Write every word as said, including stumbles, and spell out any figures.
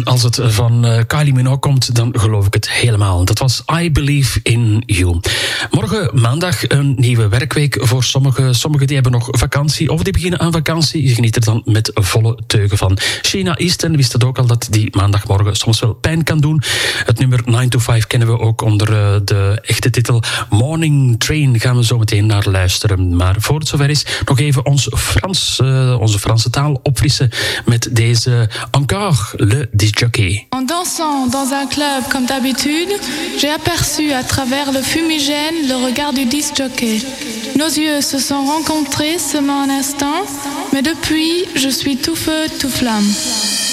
als het van uh, Kylie Minogue komt, dan geloof ik het helemaal. Dat was I Believe in You. Morgen maandag een nieuwe werkweek voor sommigen. Sommigen die hebben nog vakantie of die beginnen aan vakantie. Je geniet er dan met volle teugen van. Sheena Easton wist het ook al dat die maandagmorgen soms wel pijn kan doen. Het nummer nine to five kennen we ook onder uh, de echte titel Morning Train. Gaan we zo meteen naar luisteren. Maar voor het zover is, nog even ons Frans, uh, onze Franse taal opfrissen met deze Encore le disjockey. En dansant dans un club comme d'habitude, j'ai aperçu à travers le fumigène le regard du disjockey. Nos yeux se sont rencontrés seulement un instant, mais depuis, je suis tout feu, tout flamme.